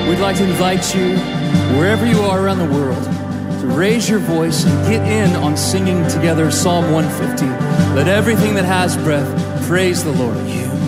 we'd like to invite you, wherever you are around the world, to raise your voice and get in on singing together Psalm 150. Let everything that has breath praise the Lord.